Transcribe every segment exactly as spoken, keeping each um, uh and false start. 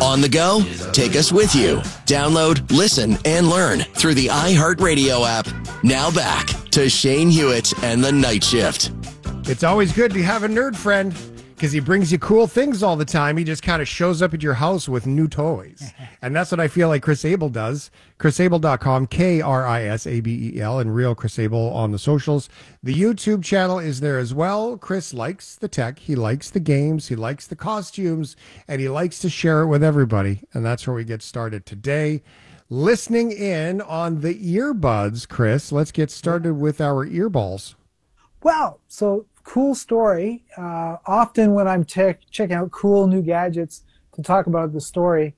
On the go? Take us with you. Download, listen, and learn through the iHeartRadio app. Now back to Shane Hewitt and the Night Shift. It's always good to have a nerd friend because he brings you cool things all the time. He just kind of shows up at your house with new toys. And that's what I feel like Chris Abel does. Chris Abel dot com, K R I S A B E L, and Real Chris Abel on the socials. The YouTube channel is there as well. Chris likes the tech. He likes the games. He likes the costumes. And he likes to share it with everybody. And that's where we get started today. Listening in on the earbuds, Chris. Let's get started with our earballs. Well, so cool story. Uh, often when I'm tech, checking out cool new gadgets to talk about the story,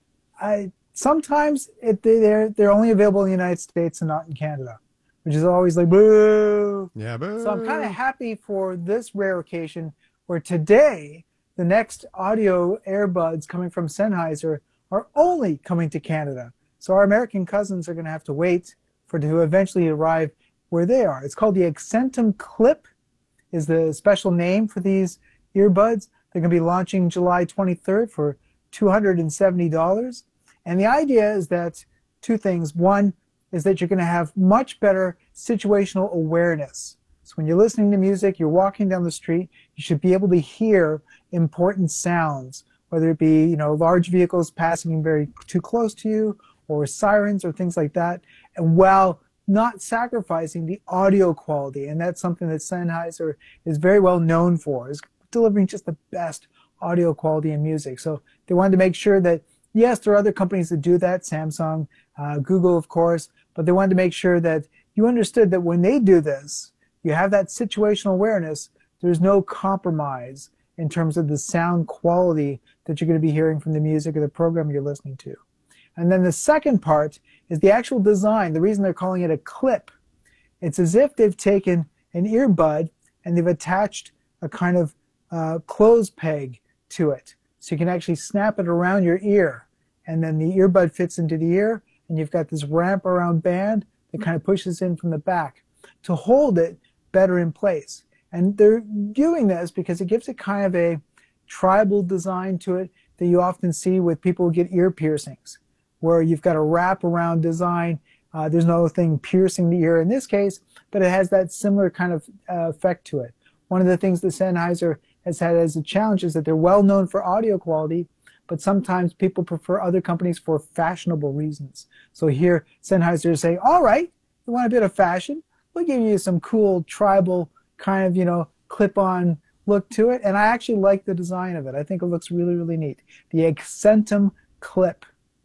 I sometimes it, they're they're only available in the United States and not in Canada, which is always like boo. Yeah, boo. So I'm kind of happy for this rare occasion where today the next audio earbuds coming from Sennheiser are only coming to Canada. So our American cousins are going to have to wait for it to eventually arrive where they are. It's called the Accentum Clip, is the special name for these earbuds. They're going to be launching July twenty-third for two hundred seventy dollars. And the idea is that two things. One is that you're going to have much better situational awareness. So when you're listening to music, you're walking down the street, you should be able to hear important sounds, whether it be, you know, large vehicles passing very too close to you, or sirens or things like that, and while not sacrificing the audio quality. And that's something that Sennheiser is very well known for, is delivering just the best audio quality in music. So they wanted to make sure that, yes, there are other companies that do that, Samsung, uh, Google, of course, but they wanted to make sure that you understood that when they do this, you have that situational awareness, there's no compromise in terms of the sound quality that you're going to be hearing from the music or the program you're listening to. And then the second part is the actual design. The reason they're calling it a clip, it's as if they've taken an earbud and they've attached a kind of uh, clothes peg to it. So you can actually snap it around your ear, and then the earbud fits into the ear, and you've got this wrap around band that kind of pushes in from the back to hold it better in place. And they're doing this because it gives it kind of a tribal design to it that you often see with people who get ear piercings, where you've got a wrap-around design. Uh, there's no thing piercing the ear in this case, but it has that similar kind of uh, effect to it. One of the things that Sennheiser has had as a challenge is that they're well known for audio quality, but sometimes people prefer other companies for fashionable reasons. So here, Sennheiser is saying, all right, you want a bit of fashion? We'll give you some cool tribal kind of, you know, clip-on look to it. And I actually like the design of it. I think it looks really, really neat. The Accentum Clip.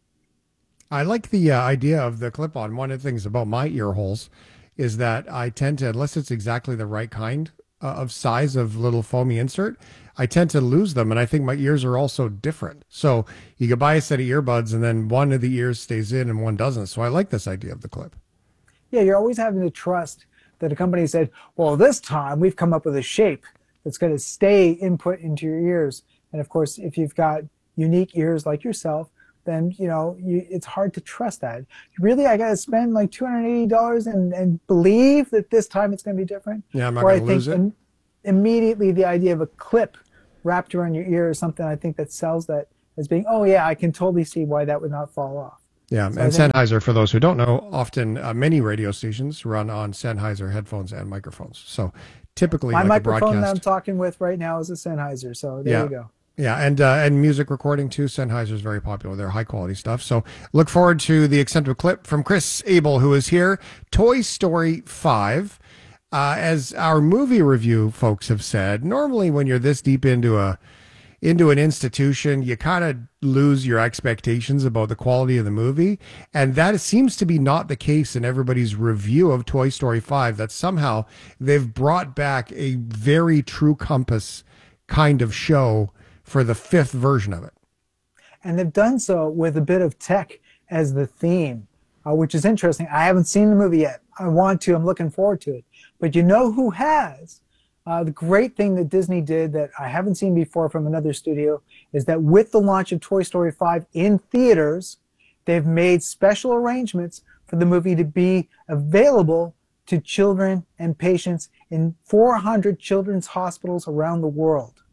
I like the uh, idea of the clip-on. One of the things about my ear holes is that I tend to, unless it's exactly the right kind uh, of size of little foamy insert, I tend to lose them. And I think my ears are also different. So you could buy a set of earbuds and then one of the ears stays in and one doesn't. So I like this idea of the clip. Yeah, you're always having to trust that a company said, well, this time we've come up with a shape that's going to stay input into your ears. And of course, if you've got unique ears like yourself, then, you know, you, it's hard to trust that. Really, I got to spend like two hundred eighty dollars and, and believe that this time it's going to be different? Yeah, I'm not going to lose it. Im- immediately the idea of a clip wrapped around your ear is something I think that sells that as being, oh yeah, I can totally see why that would not fall off. Yeah, so and think, Sennheiser, for those who don't know, often uh, many radio stations run on Sennheiser headphones and microphones. So typically, my like microphone a broadcast, that I'm talking with right now is a Sennheiser, so there yeah. you go. Yeah, and uh, and music recording too. Sennheiser is very popular. They're high quality stuff. So look forward to the Accentum Clip from Chris Abel, who is here. Toy Story five. Uh, as our movie review folks have said, normally when you're this deep into a into an institution, you kind of lose your expectations about the quality of the movie. And that seems to be not the case in everybody's review of Toy Story five, that somehow they've brought back a very true compass kind of show for the fifth version of it. And they've done so with a bit of tech as the theme, uh, which is interesting. I haven't seen the movie yet. I want to. I'm looking forward to it. But you know who has? Uh, the great thing that Disney did that I haven't seen before from another studio is that with the launch of Toy Story five in theaters, they've made special arrangements for the movie to be available to children and patients in four hundred children's hospitals around the world.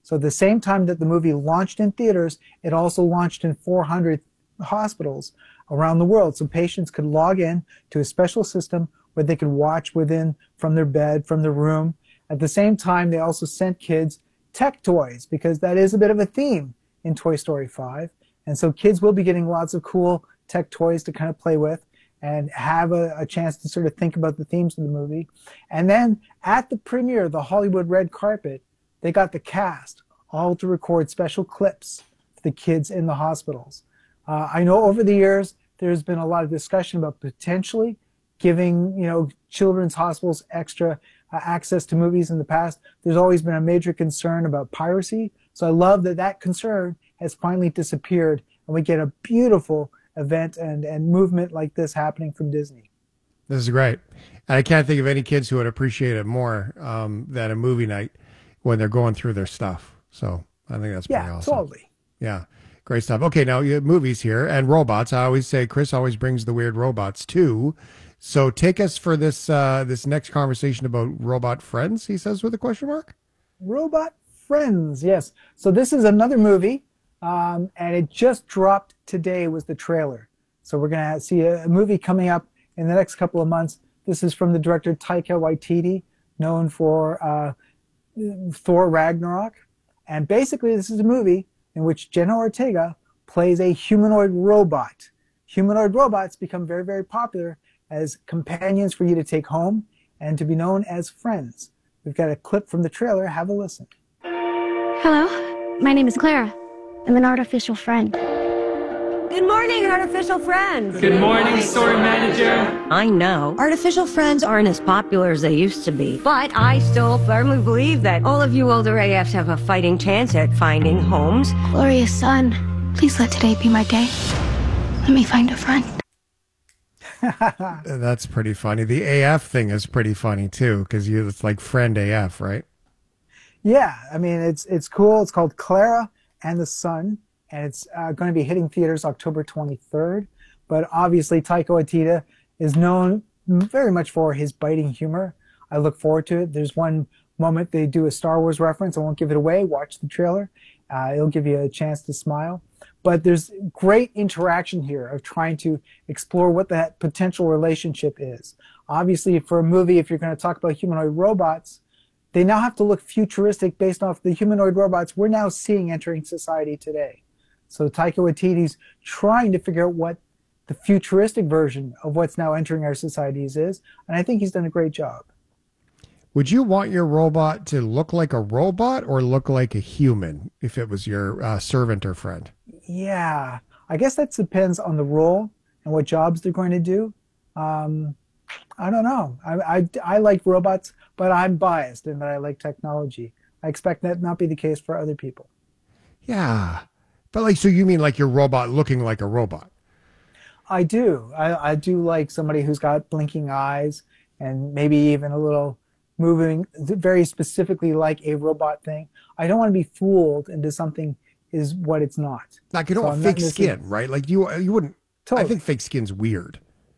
So at the same time that the movie launched in theaters, it also launched in four hundred hospitals around the world. So patients could log in to a special system where they could watch within, from their bed, from their room. At the same time, they also sent kids tech toys, because that is a bit of a theme in Toy Story five. And so kids will be getting lots of cool tech toys to kind of play with and have a, a chance to sort of think about the themes of the movie. And then at the premiere, the Hollywood red carpet, they got the cast all to record special clips for the kids in the hospitals. Uh, I know over the years, there's been a lot of discussion about potentially giving, you know, children's hospitals extra uh, access to movies in the past. There's always been a major concern about piracy. So I love that that concern has finally disappeared, and we get a beautiful event and, and movement like this happening from Disney. This is great. And I can't think of any kids who would appreciate it more um, than a movie night when they're going through their stuff. So I think that's pretty yeah, awesome. Totally. Yeah, great stuff. Okay, now you have movies here and robots. I always say Chris always brings the weird robots too. So take us for this uh, this next conversation about robot friends, he says with a question mark. Robot Friends, yes. So this is another movie, um, and it just dropped today was the trailer. So we're going to see a, a movie coming up in the next couple of months. This is from the director Taika Waititi, known for uh, Thor Ragnarok. And basically this is a movie in which Jenna Ortega plays a humanoid robot. Humanoid robots become very, very popular as companions for you to take home and to be known as friends. We've got a clip from the trailer. Have a listen. Hello, my name is Clara. I'm an artificial friend. Good morning, artificial friends. Good morning, store manager. I know, artificial friends aren't as popular as they used to be, but I still firmly believe that all of you older A Fs have a fighting chance at finding homes. Gloria's son, please let today be my day. Let me find a friend. That's pretty funny. The A F thing is pretty funny too, because you it's like friend A F, right? Yeah, I mean, it's it's cool. It's called Clara and the Sun, and it's uh, going to be hitting theaters October twenty-third. But obviously, Taika Waititi is known very much for his biting humor. I look forward to it. There's one moment they do a Star Wars reference. I won't give it away. Watch the trailer. Uh, it'll give you a chance to smile. But there's great interaction here of trying to explore what that potential relationship is. Obviously, for a movie, if you're going to talk about humanoid robots, they now have to look futuristic based off the humanoid robots we're now seeing entering society today. So Taika Waititi's trying to figure out what the futuristic version of what's now entering our societies is, and I think he's done a great job. Would you want your robot to look like a robot or look like a human if it was your uh, servant or friend? Yeah, I guess that depends on the role and what jobs they're going to do. Um, I don't know. I, I, I like robots, but I'm biased in that I like technology. I expect that not be the case for other people. Yeah. But like, so you mean like your robot looking like a robot? I do. I, I do like somebody who's got blinking eyes and maybe even a little moving, very specifically like a robot thing. I don't want to be fooled into something is what it's not. Like you don't So want I'm fake not skin, missing- right? Like you, you wouldn't. Totally. I think fake skin's weird.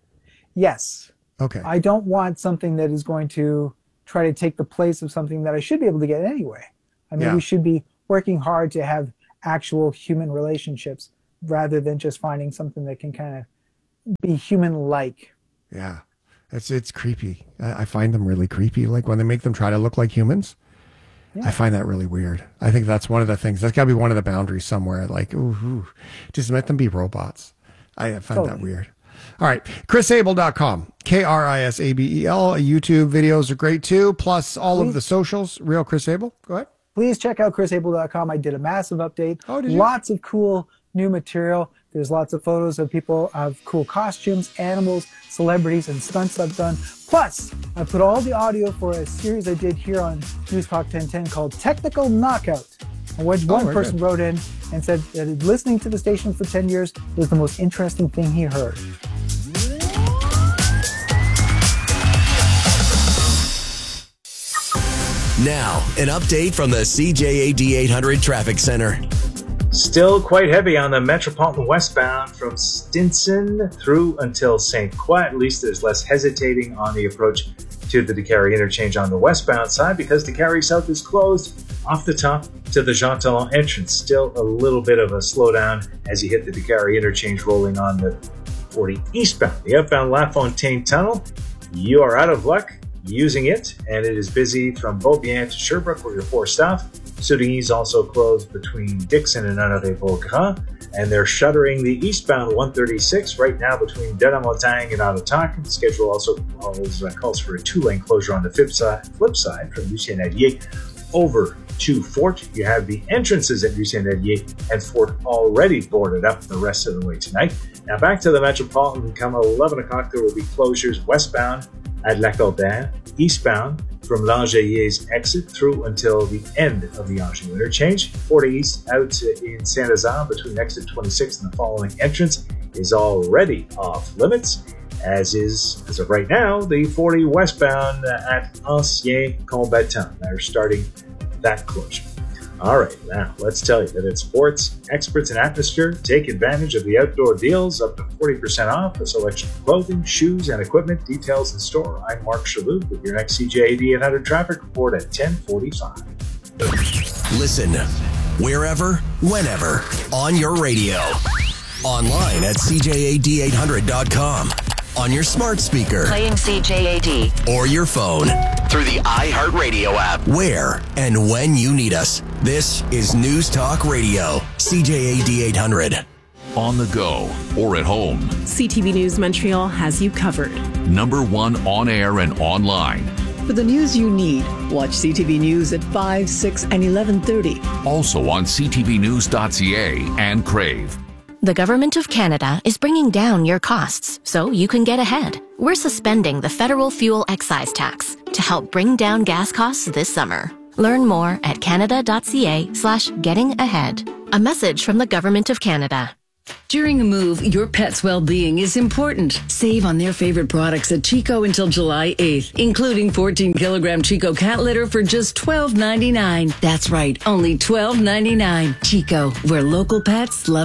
Yes. Okay. I don't want something that is going to try to take the place of something that I should be able to get anyway. I mean, Yeah. we should be working hard to have actual human relationships rather than just finding something that can kind of be human-like. Yeah. It's it's creepy. I, I find them really creepy. Like when they make them try to look like humans. Yeah. I find that really weird. I think that's one of the things. That's got to be one of the boundaries somewhere. Like, ooh, ooh, just let them be robots. I find that Totally. weird. All right. Chris Able dot com. K R I S A B E L. YouTube videos are great too. Plus all of Please. the socials. Real Chris Able. Go ahead. Please check out Chris Able dot com. I did a massive update. Oh, did you? Lots of cool new material. There's lots of photos of people of cool costumes, animals, celebrities, and stunts I've done. Plus, I put all the audio for a series I did here on News Talk ten ten called Technical Knockout, in which Oh, one very person good. wrote in and said that listening to the station for ten years was the most interesting thing he heard. Now, an update from the C J A D eight hundred Traffic Center. Still quite heavy on the Metropolitan westbound from Stinson through until Saint Croix. At least there's less hesitating on the approach to the DeCarry interchange on the westbound side because DeCarry South is closed off the top to the Jean Talon entrance. Still a little bit of a slowdown as you hit the Décarie interchange rolling on the forty eastbound. The outbound La Fontaine Tunnel, you are out of luck using it, and it is busy from Beaubien to Sherbrooke where you're forced off. Soudigny is also closed between Dixon and Honoré-Beaugrand, and they're shuttering the eastbound one thirty-six right now between De La Montagne and Ottatak. The schedule also calls, uh, calls for a two-lane closure on the flip side, flip side from Lucien Allier over to Fort. You have the entrances at Lucien Allier and Fort already boarded up the rest of the way tonight. Now back to the Metropolitan. Come eleven o'clock, there will be closures westbound at Lacordaire, eastbound from L'Angélier's exit through until the end of the Anjou interchange. forty East out in Saint-Lazare between exit twenty-six and the following entrance is already off limits, as is, as of right now, the forty westbound at Ancien Combattant. They're starting that closure. All right, now let's tell you that at Sports Experts in Atmosphere, take advantage of the outdoor deals up to forty percent off a selection of clothing, shoes, and equipment. Details in store. I'm Mark Shalhoub with your next C J A D eight hundred traffic report at ten forty-five. Listen wherever, whenever, on your radio. Online at C J A D eight hundred dot com. On your smart speaker. Playing C J A D. Or your phone. Through the iHeartRadio app. Where and when you need us. This is News Talk Radio. C J A D eight hundred. On the go or at home. C T V News Montreal has you covered. Number one on air and online. For the news you need, watch C T V News at five, six, and eleven thirty. Also on c t v news dot c a and Crave. The Government of Canada is bringing down your costs so you can get ahead. We're suspending the federal fuel excise tax to help bring down gas costs this summer. Learn more at canada.ca slash getting ahead. A message from the Government of Canada. During a move, your pet's well-being is important. Save on their favorite products at Chico until July eighth, including fourteen kilogram Chico cat litter for just twelve ninety-nine. That's right, only twelve ninety-nine. Chico, where local pets love